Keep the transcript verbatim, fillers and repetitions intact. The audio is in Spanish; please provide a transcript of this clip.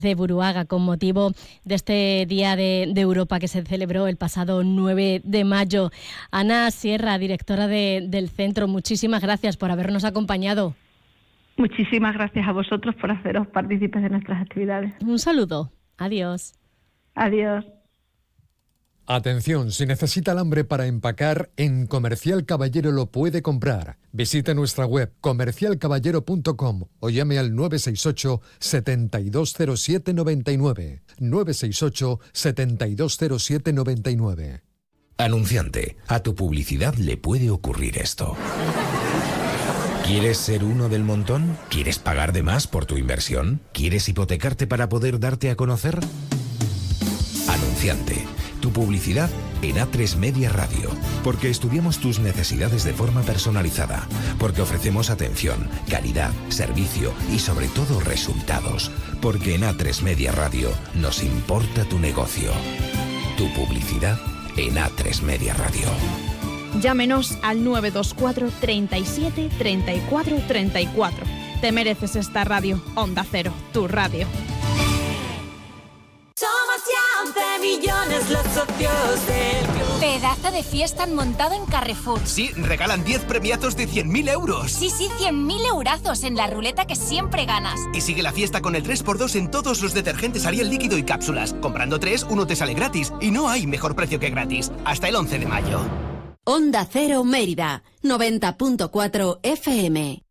de Buruaga con motivo de este Día de, de Europa que se celebró el pasado nueve de mayo. Ana Sierra, directora de, del centro, muchísimas gracias por habernos acompañado. Muchísimas gracias a vosotros por haceros partícipes de nuestras actividades. Un saludo. Adiós. Adiós. Atención, si necesita alambre para empacar, en Comercial Caballero lo puede comprar. Visite nuestra web comercial caballero punto com o llame al nueve seis ocho, setenta y dos cero siete noventa y nueve. nueve seis ocho, setenta y dos cero siete noventa y nueve. Anunciante, a tu publicidad le puede ocurrir esto. ¿Quieres ser uno del montón? ¿Quieres pagar de más por tu inversión? ¿Quieres hipotecarte para poder darte a conocer? Anunciante, tu publicidad en A tres Media Radio, porque estudiamos tus necesidades de forma personalizada, porque ofrecemos atención, calidad, servicio y sobre todo resultados, porque en A tres Media Radio nos importa tu negocio. Tu publicidad en A tres Media Radio. Llámenos al nueve dos cuatro, treinta y siete, treinta y cuatro, treinta y cuatro. Te mereces esta radio. Onda Cero, tu radio. Somos ya once millones los socios del club. Pedazo de fiesta han montado en Carrefour. Sí, regalan diez premiados de cien mil euros. Sí, sí, cien mil eurazos en la ruleta que siempre ganas. Y sigue la fiesta con el tres por dos en todos los detergentes Ariel líquido y cápsulas. Comprando tres, uno te sale gratis. Y no hay mejor precio que gratis. Hasta el once de mayo. Onda Cero Mérida, noventa punto cuatro F M.